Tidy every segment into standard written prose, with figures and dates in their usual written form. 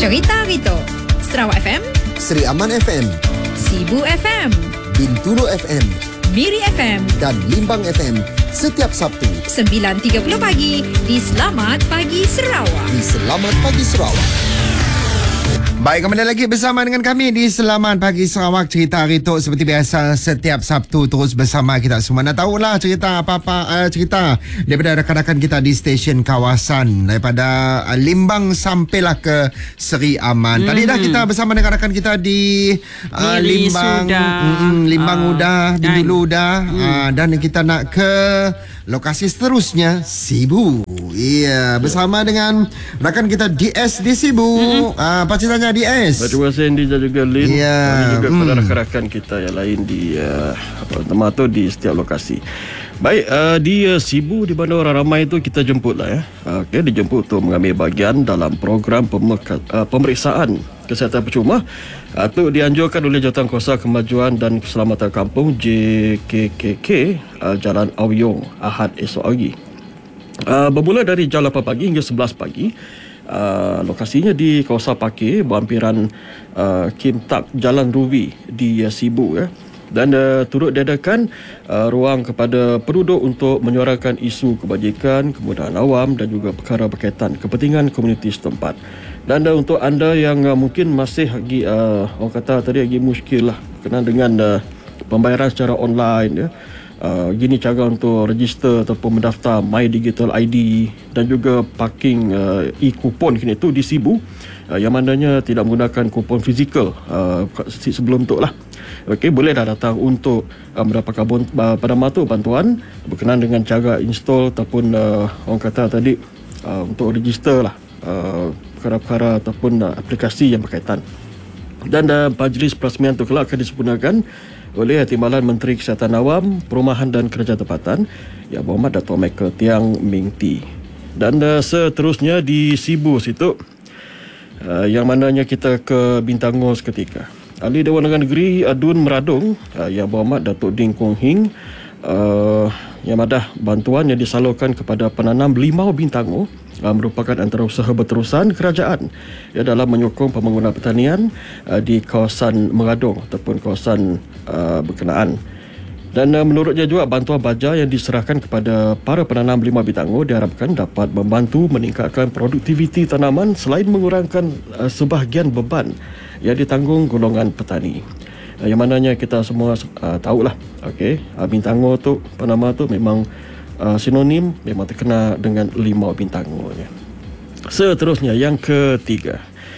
Cerita Rito, Sarawak FM, Seri Aman FM, Sibu FM, Bintulu FM, Miri FM dan Limbang FM setiap Sabtu 9.30 pagi di Selamat Pagi Sarawak. di Selamat Pagi Sarawak. Baik, kembali lagi bersama dengan kami di Selamat Pagi Sarawak. Cerita Rito seperti biasa setiap Sabtu terus bersama kita semua. Nak tahulah cerita apa-apa cerita daripada rakan-rakan kita di stesen kawasan daripada Limbang sampailah ke Seri Aman. Tadi dah kita bersama dengan rakan kita di Limbang Limbang udah, Bintulu udah, dan kita nak ke lokasi seterusnya Sibu. Iya, bersama dengan rakan kita DS di Sibu. Apa ceritanya DS? Terima kasih Andy dan juga Lin. Ya, juga kepada rakan-rakan kita yang lain di di setiap lokasi. Baik, di Sibu di mana orang ramai itu kita jemput lah ya. Dijemput untuk mengambil bahagian dalam program pemeriksaan kesihatan percuma itu dianjurkan oleh Jawatankuasa Kemajuan dan Keselamatan Kampung JKKK Jalan Awyong Ahad esok hari. Bermula dari jam 8 pagi hingga 11 pagi. Lokasinya di kawasan parkir berhampiran Kim Tak Jalan Rubi di Sibu ya. Dan turut diadakan ruang kepada penduduk untuk menyuarakan isu kebajikan, kemudahan awam dan juga perkara berkaitan kepentingan komuniti setempat. Dan untuk anda yang mungkin masih lagi orang kata tadi lagi muskil lah berkenaan dengan pembayaran secara online ya. Gini cara untuk register ataupun mendaftar My Digital ID dan juga parking e-kupon kini tu di Sibu yang mananya tidak menggunakan kupon fizikal sebelum tu lah. Okey, boleh dah datang untuk mendapatkan bantuan berkenaan dengan cara install ataupun orang kata tadi untuk register lah perkara-perkara ataupun aplikasi yang berkaitan. Dan majlis perasmian tu kelak akan disempurnakan oleh Timbalan Menteri Kesihatan Awam, Perumahan dan Kerajaan Tempatan Yang Berhormat Dato' Michael Tiang Ming T. Dan seterusnya di Sibu situ yang mananya kita ke Bintangor seketika. Ahli Dewan Negeri Adun Meradung Yang Berhormat Dato' Ding Kong Hing yang madah bantuan yang disalurkan kepada penanam limau Bintangor merupakan antara usaha berterusan kerajaan dalam menyokong pembangunan pertanian di kawasan Meradung ataupun kawasan berkenaan. Dan menurutnya juga bantuan baja yang diserahkan kepada para penanam limau Bintangor diharapkan dapat membantu meningkatkan produktiviti tanaman selain mengurangkan sebahagian beban yang ditanggung golongan petani. Yang mananya kita semua tahulah, Bintangor tu penama tu memang sinonim, memang terkenal dengan limau Bintangor ya. Seterusnya yang ketiga,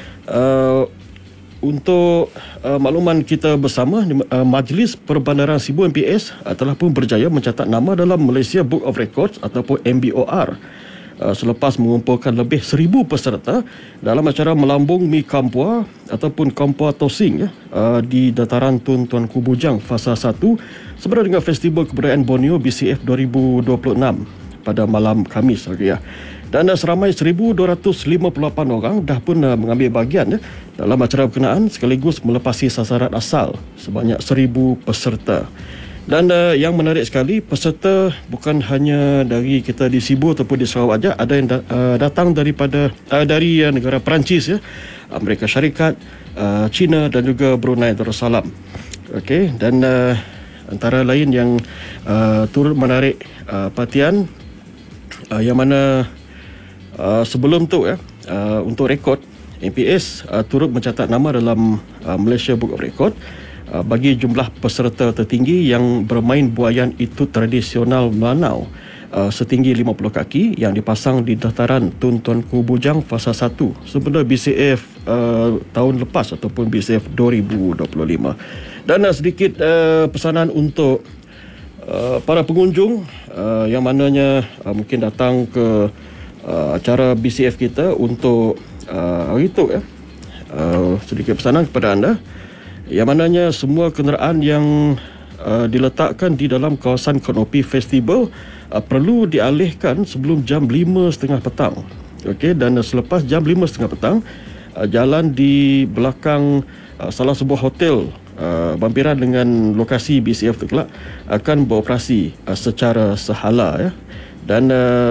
untuk makluman kita bersama, Majlis Perbandaran Sibu MPS telah pun berjaya mencatat nama dalam Malaysia Book of Records ataupun MBOR selepas mengumpulkan lebih 1,000 peserta dalam acara melambung Mi Kampua ataupun Kampua Tosing di dataran Tun Tuanku Bujang Fasa 1 sebenarnya dengan Festival Kebudayaan Borneo BCF 2026 pada malam Khamis ya. Dan seramai 1,258 orang dah pun mengambil bahagian dalam acara berkenaan sekaligus melepasi sasaran asal sebanyak 1,000 peserta. Dan yang menarik sekali, peserta bukan hanya dari kita di Sibu ataupun di Sarawak saja, ada yang datang daripada dari negara Perancis ya, Amerika Syarikat, China dan juga Brunei Darussalam. Okey, dan antara lain yang turut menarik perhatian yang mana sebelum tu ya, untuk rekod MPS turut mencatat nama dalam Malaysia Book of Record bagi jumlah peserta tertinggi yang bermain buaian itu tradisional Melanau setinggi 50 kaki yang dipasang di dataran Tun Tuanku Bujang Fasa 1 sebelum BCF tahun lepas ataupun BCF 2025. Dan sedikit pesanan untuk para pengunjung yang mananya mungkin datang ke acara BCF kita untuk hari itu ya. Sedikit pesanan kepada anda yang mananya semua kenderaan yang diletakkan di dalam kawasan Kanopi Festival perlu dialihkan sebelum jam 5.30 petang. Okey, dan selepas jam 5.30 petang jalan di belakang salah sebuah hotel berhampiran dengan lokasi BCF tu kelak akan beroperasi secara sehala ya. Dan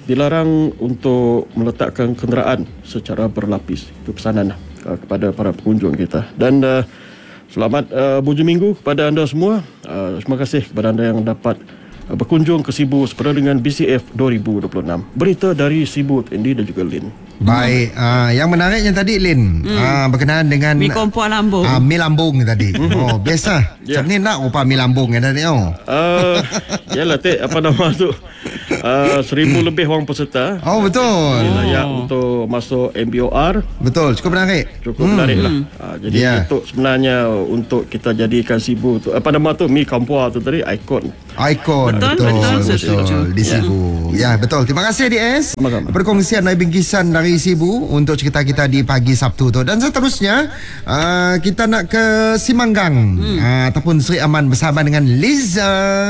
dilarang untuk meletakkan kenderaan secara berlapis. Itu pesanan kepada para pengunjung kita. Dan selamat Buju Minggu kepada anda semua. Terima kasih kepada anda yang dapat berkunjung ke Sibu sempena dengan BCF 2026. Berita dari Sibu, Andy dan juga Lin. Baik, yang menariknya tadi Lin berkenaan dengan mi kompor lambung. Mi lambung tadi. Oh, biasa. Macam ni nak rupa mi lambung yang tadi. Yalah apa nama tu? 1,000 lebih orang peserta. Oh, betul. Layak untuk masuk MBOR. Betul, cukup menarik. Cukup menarik lah. Jadi itu sebenarnya untuk kita jadikan Sibu tu, apa nama tu, mi kompor tu tadi, ikon. Betul. Di Sibu. Ya, betul. Terima kasih DS. Sama-sama. Perkongsian dari bingkisan dari Sibu untuk cerita kita di pagi Sabtu tu. Dan seterusnya kita nak ke Simanggang ataupun Seri Aman bersama dengan Liza.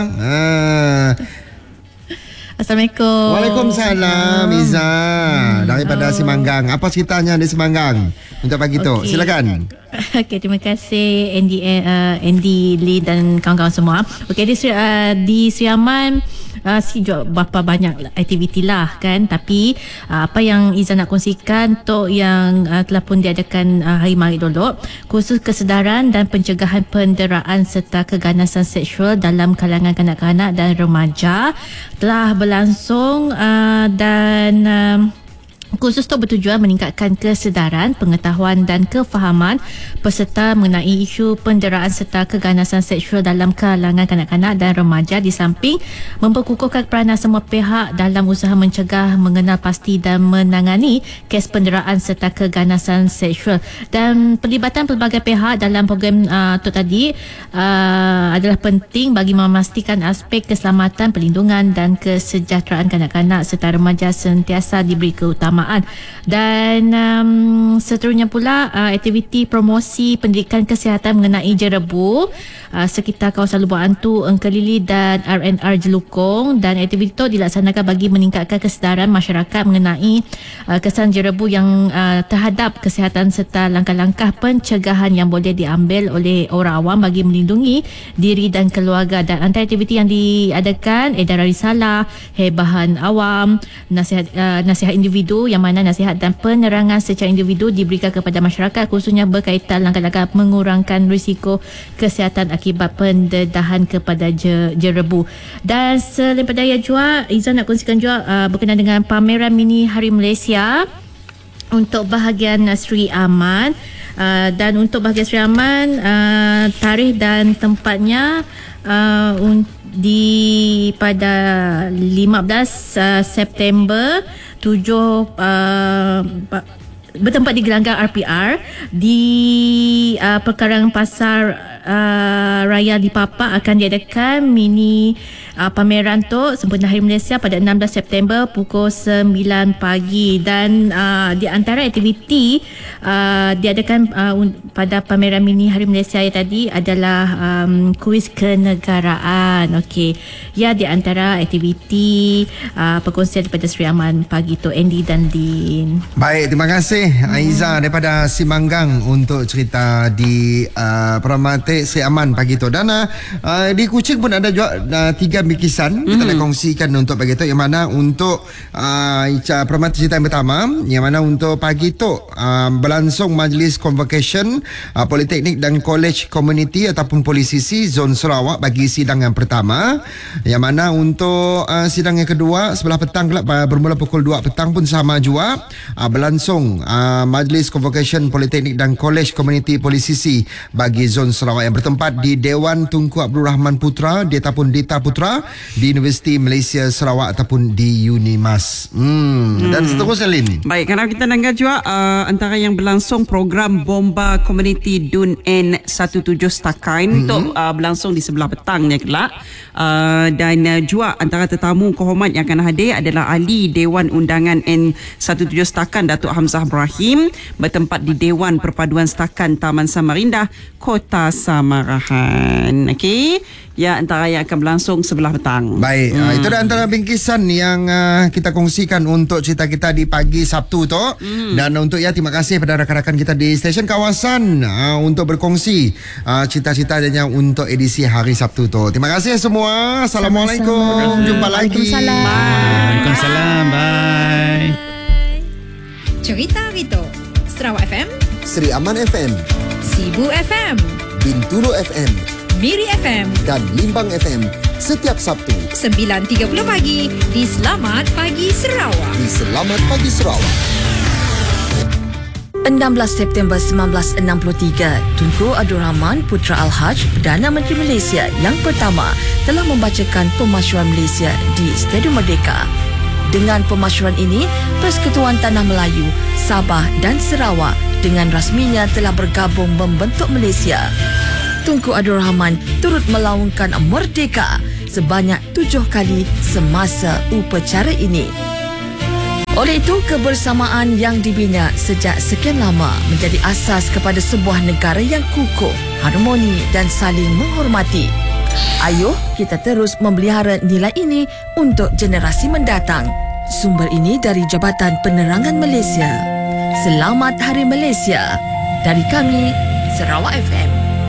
Assalamualaikum. Waalaikumsalam Liza. Daripada Simanggang. Apa ceritanya di Simanggang untuk pagi tu? Silakan. Okey, terima kasih Andy, Lee dan kawan-kawan semua. Okey, di Seri Aman berapa banyak aktiviti lah kan, tapi apa yang Iza nak kongsikan untuk yang telah pun diadakan hari Mari dulu, khusus kesedaran dan pencegahan penderaan serta keganasan seksual dalam kalangan kanak-kanak dan remaja telah berlangsung dan khusus itu bertujuan meningkatkan kesedaran, pengetahuan dan kefahaman peserta mengenai isu penderaan serta keganasan seksual dalam kalangan kanak-kanak dan remaja, di samping memperkukuhkan peranan semua pihak dalam usaha mencegah, mengenal pasti dan menangani kes penderaan serta keganasan seksual. Dan pelibatan pelbagai pihak dalam program itu tadi adalah penting bagi memastikan aspek keselamatan, perlindungan dan kesejahteraan kanak-kanak serta remaja sentiasa diberi keutamaan. Dan seterusnya pula aktiviti promosi pendidikan kesihatan mengenai jerebu sekitar kawasan Lubuk Antu, Engkelili dan RNR Jelukong. Dan aktiviti itu dilaksanakan bagi meningkatkan kesedaran masyarakat mengenai kesan jerebu yang terhadap kesihatan serta langkah-langkah pencegahan yang boleh diambil oleh orang awam bagi melindungi diri dan keluarga. Dan antara aktiviti yang diadakan edaran risalah, hebahan awam, nasihat individu, yang mana nasihat dan penerangan secara individu diberikan kepada masyarakat khususnya berkaitan langkah-langkah mengurangkan risiko kesihatan akibat pendedahan kepada jerebu. Dan selain pada juga, Iza nak kongsikan juga berkenaan dengan pameran mini Hari Malaysia untuk bahagian Seri Aman. Dan untuk bahagian Seri Aman, tarikh dan tempatnya pada 15 September 7 bertempat di Gelanggang RPR di perkarangan pasar Raya Lipapa akan diadakan mini pameran tu sempena Hari Malaysia pada 16 September pukul 9 pagi. Dan di antara aktiviti diadakan pada pameran mini Hari Malaysia tadi adalah kuis kenegaraan. Okey, ya, di antara aktiviti perkongsian daripada Seri Aman pagi tu, Andy dan Din. Baik, terima kasih Aiza daripada Simanggang untuk cerita di Permata Seri Aman pagi tu. Dan di Kuching pun ada juga 3 bikisan kita nak kongsikan untuk pagi tu, yang mana untuk Permata cerita yang pertama, yang mana untuk pagi tu berlangsung majlis convocation Politeknik dan College Community ataupun Polisisi Zon Sarawak bagi sidang yang pertama, yang mana untuk sidang yang kedua sebelah petang bermula pukul 2 petang pun sama juga berlangsung majlis convocation Politeknik dan College Community Polisisi bagi Zon Sarawak yang bertempat di Dewan Tunku Abdul Rahman Putra ataupun Dita Putra di Universiti Malaysia Sarawak ataupun di Unimas. Dan seterusnya Lin. Baik, kalau kita dengar juga antara yang berlangsung program Bomba Community Dun N17 Setakan untuk berlangsung di sebelah petangnya kelak. Dan juga antara tetamu kehormat yang akan hadir adalah Ahli Dewan Undangan N17 Setakan Datuk Hamzah Ibrahim, bertempat di Dewan Perpaduan Setakan Taman Samarinda, Kota Samarahan. Okey, ya, antara yang akan berlangsung sebelah sebelah petang. Baik, itu dah antara bingkisan yang kita kongsikan untuk cerita kita di pagi Sabtu tu. Dan untuk terima kasih pada rakan-rakan kita di stesen kawasan untuk berkongsi cerita-ceritanya untuk edisi hari Sabtu tu. Terima kasih semua. Assalamualaikum. Jumpa lagi. Waalaikumsalam. Bye. Cerita Rito. Sarawak FM, Seri Aman FM, Sibu FM, Bintulu FM Miri FM, dan Limbang FM setiap Sabtu 9.30 pagi di Selamat Pagi Sarawak. di Selamat Pagi Sarawak. 16 September 1963, Tunku Abdul Rahman Putra Al-Haj, Perdana Menteri Malaysia yang pertama, telah membacakan pemasyuran Malaysia di Stadium Merdeka. Dengan pemasyuran ini, Persekutuan Tanah Melayu, Sabah dan Sarawak dengan rasminya telah bergabung membentuk Malaysia. Tunku Abdul Rahman turut melaungkan Merdeka sebanyak 7 kali semasa upacara ini. Oleh itu, kebersamaan yang dibina sejak sekian lama menjadi asas kepada sebuah negara yang kukuh, harmoni dan saling menghormati. Ayuh, kita terus memelihara nilai ini untuk generasi mendatang. Sumber ini dari Jabatan Penerangan Malaysia. Selamat Hari Malaysia. Dari kami, Sarawak FM.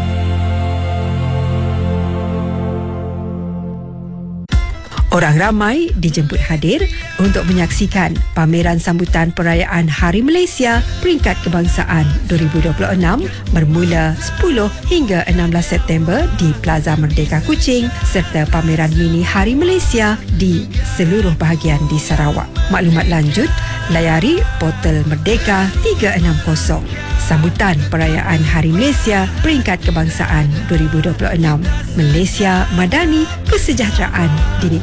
Orang ramai dijemput hadir untuk menyaksikan pameran sambutan perayaan Hari Malaysia Peringkat Kebangsaan 2026 bermula 10 hingga 16 September di Plaza Merdeka Kuching serta pameran mini Hari Malaysia di seluruh bahagian di Sarawak. Maklumat lanjut, layari portal Merdeka 360. Sambutan perayaan Hari Malaysia Peringkat Kebangsaan 2026. Malaysia Madani, kesejahteraan dinikmati.